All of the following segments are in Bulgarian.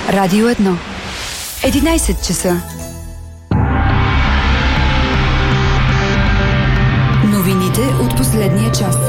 Радио 1. 11 часа. Новините от последния час.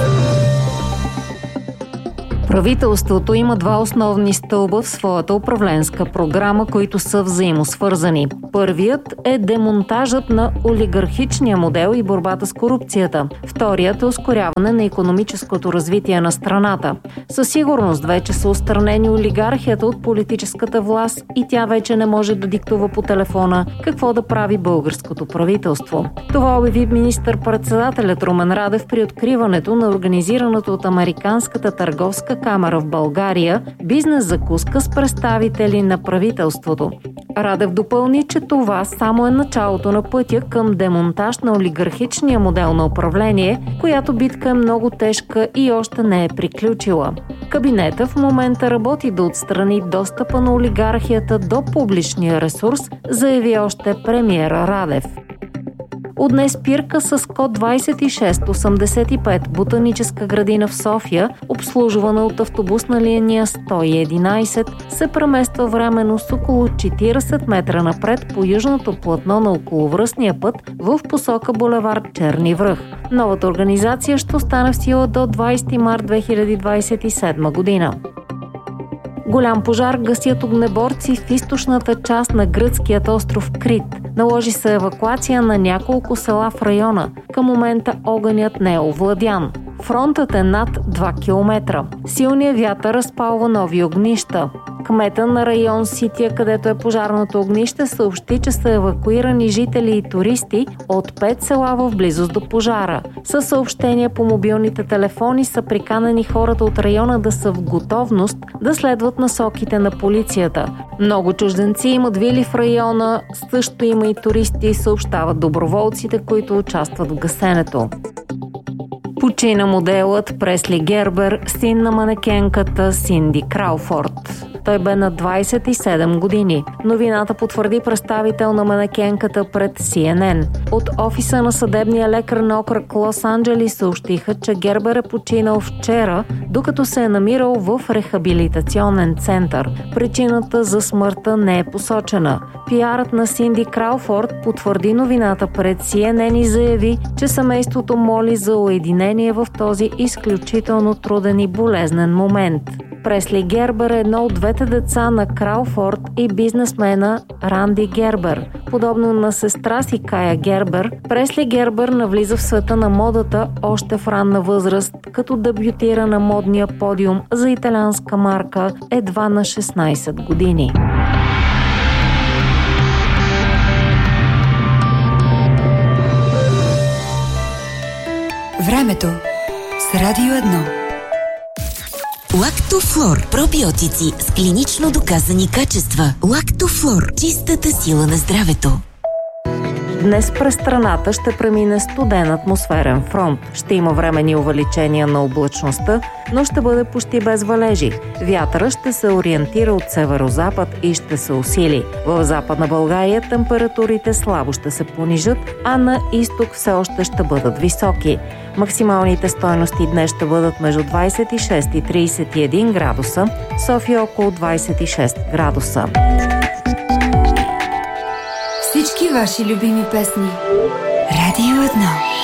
Правителството има два основни стълба в своята управленска програма, които са взаимосвързани. Първият е демонтажът на олигархичния модел и борбата с корупцията. Вторият е ускоряване на икономическото развитие на страната. Със сигурност вече са отстранени олигархията от политическата власт и тя вече не може да диктува по телефона какво да прави българското правителство. Това обяви министър-председателят Румен Радев при откриването на организираното от Американската търговска камара в България бизнес закуска с представители на правителството. Радев допълни, че това само е началото на пътя към демонтаж на олигархичния модел на управление, която битка е много тежка и още не е приключила. Кабинета в момента работи да отстрани достъпа на олигархията до публичния ресурс, заяви още премиера Радев. От днес спирка с код 2685 Ботаническа градина в София, обслужвана от автобусна линия 111, се премества временно с около 40 метра напред по южното платно на околовръстния път в посока булевард Черни връх. Новата организация ще остане в сила до 20 март 2027 година. Голям пожар гасят огнеборци в източната част на гръцкият остров Крит. Наложи се евакуация на няколко села в района. Към момента огънят не е овладян. Фронтът е над 2 км. Силният вятър разпалва нови огнища. Кмета на район Сития, където е пожарното огнище, съобщи, че са евакуирани жители и туристи от 5 села в близост до пожара. Със съобщения по мобилните телефони са приканени хората от района да са в готовност да следват насоките на полицията. Много чужденци имат вили в района, също има и туристи, съобщават доброволците, които участват в гасенето. Почина моделът Пресли Гербер, син на манекенката Синди Крауфорд. Той бе на 27 години. Новината потвърди представител на манекенката пред CNN. От офиса на съдебния лекар на окръг Лос-Анджелис съобщиха, че Гербер е починал вчера, докато се е намирал в рехабилитационен център. Причината за смъртта не е посочена. Пиарът на Синди Крауфорд потвърди новината пред CNN и заяви, че семейството моли за уединение в този изключително труден и болезнен момент. Пресли Гербер е едно от двете деца на Крауфорд и бизнесмена Ранди Гербер. Подобно на сестра си Кая Гербер, Пресли Гербер навлиза в света на модата още в ранна възраст, като дебютира на модния подиум за италианска марка едва на 16 години. Времето с Радио 1. Лактофлор. Пробиотици с клинично доказани качества. Лактофлор. Чистата сила на здравето. Днес през страната ще премине студен атмосферен фронт. Ще има временни увеличения на облачността, но ще бъде почти без валежи. Вятъра ще се ориентира от северозапад и ще се усили. В Западна България температурите слабо ще се понижат, а на изток все още ще бъдат високи. Максималните стойности днес ще бъдат между 26 и 31 градуса, София около 26 градуса. Всички ваши любими песни. Радио 1.